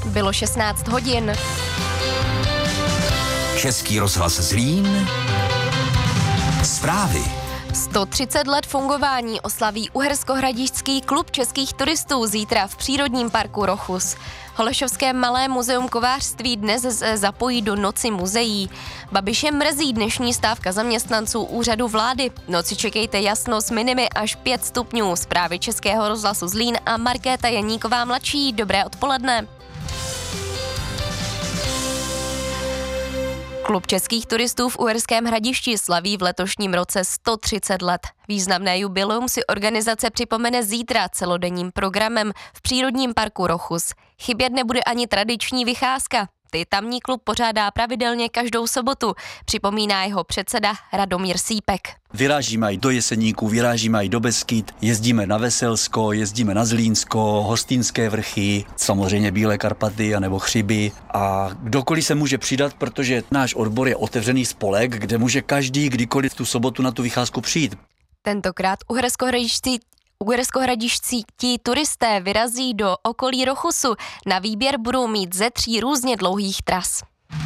Bylo 16 hodin. Český rozhlas Zlín. Zprávy. 130 let fungování oslaví Uherskohradišťský klub českých turistů zítra v přírodním parku Rochus. Holešovské malé muzeum kovářství dnes zapojí do Noci muzeí. Babiše mrzí dnešní stávka zaměstnanců úřadu vlády. V noci čekejte jasno s minimy až 5 stupňů. Zprávy Českého rozhlasu Zlín a Markéta Janíková mladší. Dobré odpoledne. Klub českých turistů v Uherském Hradišti slaví v letošním roce 130 let. Významné jubileum si organizace připomene zítra celodenním programem v přírodním parku Rochus. Chybět nebude ani tradiční vycházka. Ty tamní klub pořádá pravidelně každou sobotu, připomíná jeho předseda Radomír Sípek. Vyrážíme i do Jeseníků, vyrážíme i do Beskyd, jezdíme na Veselsko, jezdíme na Zlínsko, Hostýnské vrchy, samozřejmě Bílé Karpaty anebo Chřiby a kdokoliv se může přidat, protože náš odbor je otevřený spolek, kde může každý kdykoliv tu sobotu na tu vycházku přijít. Tentokrát Uherskohradišťtí turisté vyrazí do okolí Rochusu. Na výběr budou mít ze 3 různě dlouhých tras.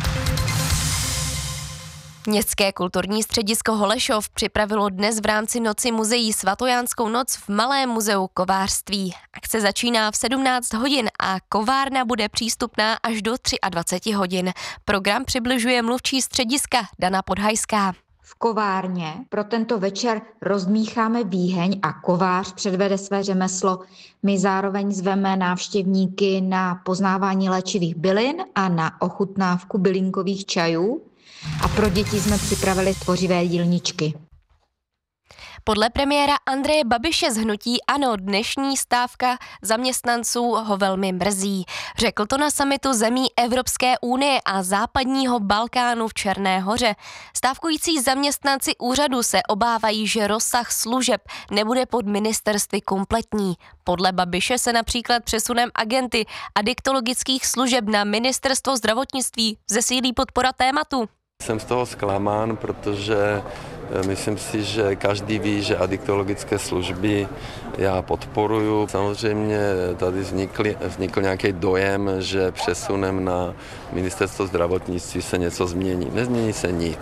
Městské kulturní středisko Holešov připravilo dnes v rámci Noci muzeí Svatojánskou noc v Malém muzeu kovářství. Akce začíná v 17 hodin a kovárna bude přístupná až do 23 hodin. Program přibližuje mluvčí střediska Dana Podhajská. V kovárně pro tento večer rozdmícháme výheň a kovář předvede své řemeslo. My zároveň zveme návštěvníky na poznávání léčivých bylin a na ochutnávku bylinkových čajů. A pro děti jsme připravili tvořivé jídelníčky. Podle premiéra Andreje Babiše z hnutí ANO dnešní stávka zaměstnanců ho velmi mrzí. Řekl to na summitu zemí Evropské unie a západního Balkánu v Černé Hoře. Stávkující zaměstnanci úřadu se obávají, že rozsah služeb nebude pod ministerstvy kompletní. Podle Babiše se například přesunem agenty adiktologických služeb na ministerstvo zdravotnictví zesílí podpora tématu. Jsem z toho zklamán, protože myslím si, že každý ví, že adiktologické služby já podporuju. Samozřejmě tady vznikl nějaký dojem, že přesunem na ministerstvo zdravotnictví se něco změní. Nezmění se nic.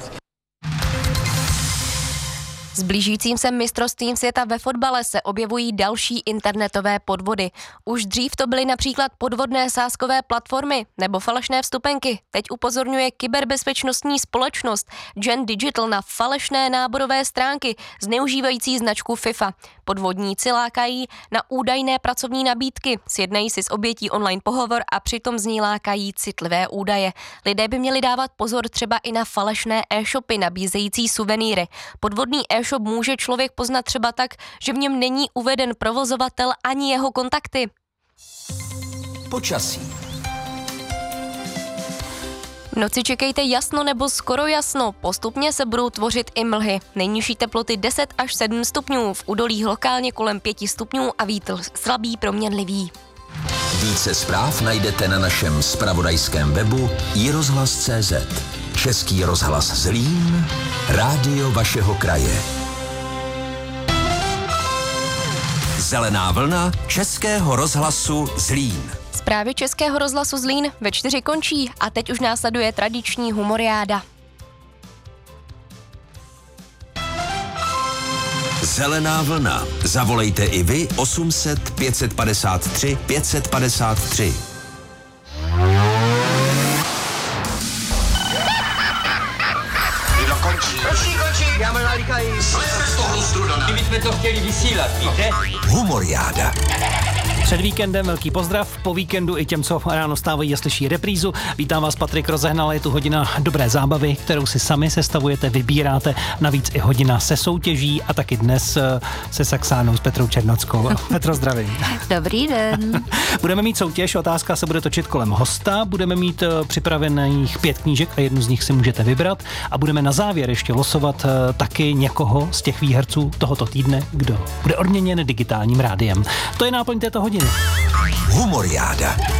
S blížícím se mistrovstvím světa ve fotbale se objevují další internetové podvody. Už dřív to byly například podvodné sázkové platformy nebo falešné vstupenky. Teď upozorňuje kyberbezpečnostní společnost Gen Digital na falešné náborové stránky zneužívající značku FIFA. Podvodníci lákají na údajné pracovní nabídky, sjednají si s obětí online pohovor a přitom z ní lákají citlivé údaje. Lidé by měli dávat pozor třeba i na falešné e-shopy nabízející suvenýry. Podvodný e-shop může člověk poznat třeba tak, že v něm není uveden provozovatel ani jeho kontakty. Počasí. V noci čekejte jasno nebo skoro jasno, postupně se budou tvořit i mlhy. Nejnižší teploty 10 až 7 stupňů, v údolích lokálně kolem 5 stupňů a vítr slabý proměnlivý. Více zpráv najdete na našem zpravodajském webu iRozhlas.cz. Český rozhlas Zlín, rádio vašeho kraje. Zelená vlna Českého rozhlasu Zlín. Zprávy Českého rozhlasu Zlín ve 4 končí a teď už následuje tradiční humoriáda. Zelená vlna. Zavolejte i vy 800 553 553. Končí, já mám nalíkají. Slejte z toho strudané. My jsme to chtěli vysílat, víte? Humoriáda. Před víkendem velký pozdrav, po víkendu i těm, co ráno stávají a slyší reprízu. Vítám vás, Patrik Rozehnal, je tu hodina dobré zábavy, kterou si sami sestavujete, vybíráte, navíc i hodina se soutěží a taky dnes se Saxánou s Petrou Černockou. Petro, zdravím. Dobrý den. Budeme mít soutěž, otázka se bude točit kolem hosta, budeme mít připravených 5 knížek a jednu z nich si můžete vybrat a budeme na závěr ještě losovat taky někoho z těch výherců tohoto týdne, kdo bude odměněn digitálním rádiem. To je náplň této hodiny. Humoriáda.